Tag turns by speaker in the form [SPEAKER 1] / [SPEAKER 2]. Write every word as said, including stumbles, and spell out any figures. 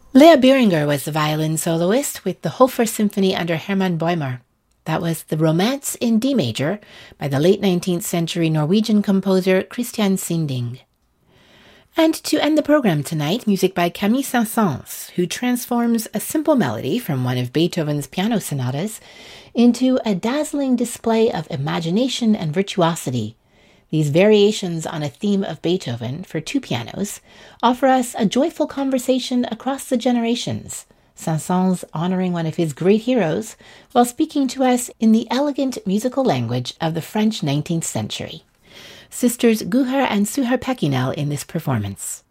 [SPEAKER 1] Leah Beringer was the violin soloist with the Hofer Symphony under Hermann Bäumer. That was the Romance in D major by the late nineteenth century Norwegian composer Christian Sinding. And to end the program tonight, music by Camille Saint-Saëns, who transforms a simple melody from one of Beethoven's piano sonatas into a dazzling display of imagination and virtuosity. These variations on a theme of Beethoven for two pianos offer us a joyful conversation across the generations, Saint-Saëns honoring one of his great heroes while speaking to us in the elegant musical language of the French nineteenth century. Sisters Guher and Suher Pekinel in this performance.